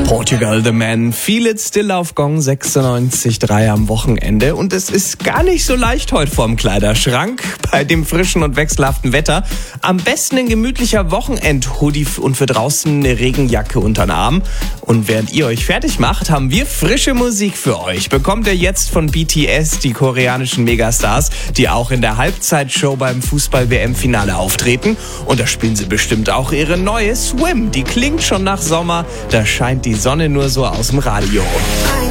Portugal the Man, Feel It Still auf Gong 96.3 am Wochenende. Und es ist gar nicht so leicht heute vorm Kleiderschrank bei dem frischen und wechselhaften Wetter. Am besten ein gemütlicher Wochenend-Hoodie und für draußen eine Regenjacke unter den Arm. Und während ihr euch fertig macht, haben wir frische Musik für euch. Bekommt ihr jetzt von BTS, die koreanischen Megastars, die auch in der Halbzeitshow beim Fußball-WM-Finale auftreten. Und da spielen sie bestimmt auch ihre neue Swim. Die klingt schon nach Sommer, da scheint die Sonne nur so aus dem Radio.